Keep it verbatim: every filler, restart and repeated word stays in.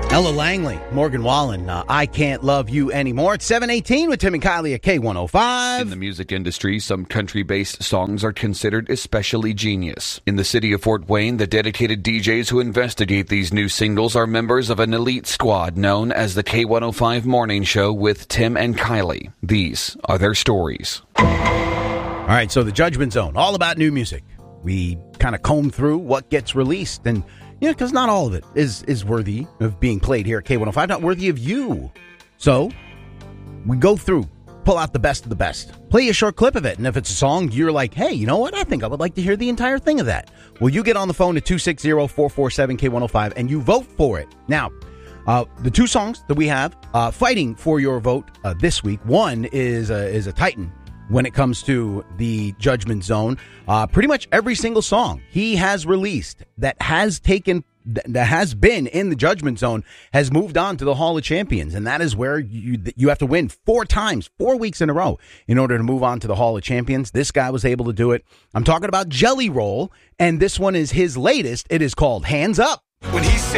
Ella Langley, Morgan Wallen, uh, I Can't Love You Anymore. It's seven eighteen with Tim and Kylie at K one oh five. In the music industry, some country-based songs are considered especially genius. In the city of Fort Wayne, the dedicated D Js who investigate these new singles are members of an elite squad known as the K one oh five Morning Show with Tim and Kylie. These are their stories. All right, so the Judgment Zone, all about new music. We kind of comb through what gets released, and yeah, because not all of it is, is worthy of being played here at K one oh five, not worthy of you. So we go through, pull out the best of the best, play a short clip of it, and if it's a song you're like, hey, you know what, I think I would like to hear the entire thing of that. Well, you get on the phone at two six zero, four four seven, K one oh five, and you vote for it. Now, uh, the two songs that we have uh, fighting for your vote uh, this week, one is, uh, is a Titan. When it comes to the Judgment Zone, uh, pretty much every single song he has released that has taken, that has been in the Judgment Zone has moved on to the Hall of Champions. And that is where you, you have to win four times, four weeks in a row in order to move on to the Hall of Champions. This guy was able to do it. I'm talking about Jelly Roll, and this one is his latest. It is called Hands Up. When he said